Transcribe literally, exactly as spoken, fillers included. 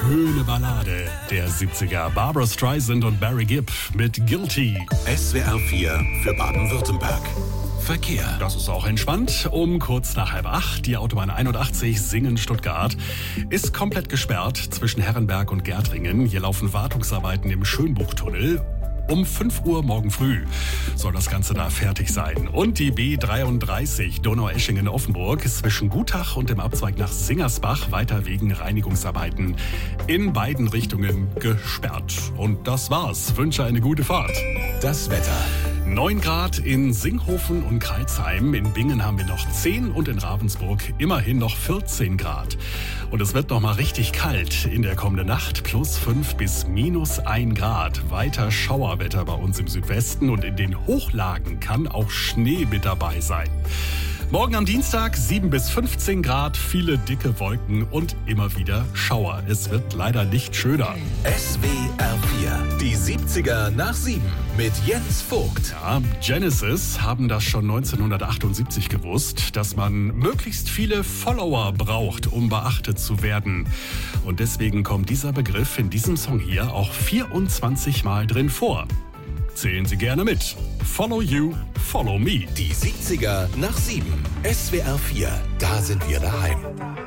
schöne Ballade der siebziger. Barbra Streisand und Barry Gibb mit Guilty. S W R vier für Baden-Württemberg. Verkehr. Das ist auch entspannt. Um kurz nach halb acht, die Autobahn einundachtzig Singen-Stuttgart ist komplett gesperrt zwischen Herrenberg und Gärtringen. Hier laufen Wartungsarbeiten im Schönbuchtunnel. Um fünf Uhr morgen früh soll das Ganze da fertig sein. Und die B dreiunddreißig Donaueschingen-Offenburg ist zwischen Gutach und dem Abzweig nach Singersbach weiter wegen Reinigungsarbeiten in beiden Richtungen gesperrt. Und das war's. Wünsche eine gute Fahrt. Das Wetter. neun Grad in Singhofen und Kreilsheim. In Bingen haben wir noch zehn und in Ravensburg immerhin noch vierzehn Grad. Und es wird noch mal richtig kalt in der kommenden Nacht. Plus fünf bis minus ein Grad. Weiter Schauerwetter bei uns im Südwesten und in den Hochlagen kann auch Schnee mit dabei sein. Morgen am Dienstag sieben bis fünfzehn Grad, viele dicke Wolken und immer wieder Schauer. Es wird leider nicht schöner. S W R vier, die siebziger nach sieben mit Jens Vogt. Ja, Genesis haben das schon neunzehnhundertachtundsiebzig gewusst, dass man möglichst viele Follower braucht, um beachtet zu werden. Und deswegen kommt dieser Begriff in diesem Song hier auch vierundzwanzig Mal drin vor. Zählen Sie gerne mit. Follow you, follow me. Die siebziger nach sieben. S W R vier, da sind wir daheim.